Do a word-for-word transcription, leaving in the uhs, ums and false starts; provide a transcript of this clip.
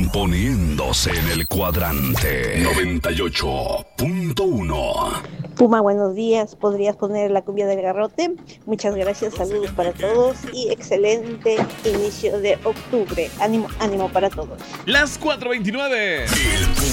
poniéndose en el cuadrante noventa y ocho punto uno. Puma, buenos días. ¿Podrías poner la cumbia del garrote? Muchas gracias, saludos para todos y excelente inicio de octubre. Ánimo, ánimo para todos. Las cuatro veintinueve.